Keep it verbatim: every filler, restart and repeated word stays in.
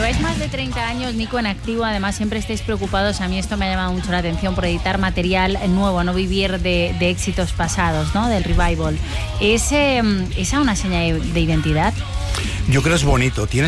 Lleváis más de treinta años, Nico, en activo. Además, siempre estáis preocupados. A mí esto me ha llamado mucho la atención por editar material nuevo, no vivir de, de éxitos pasados, ¿no? Del revival. ¿Es eh, esa una señal de identidad? Yo creo que es bonito. Tienes